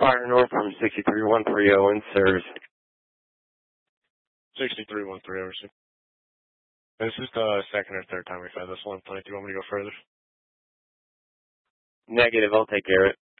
Fire North from 63130 in Sirs. 63130, received. This is the second or third time we've had this one. Do you want me to go further? Negative, I'll take care of it.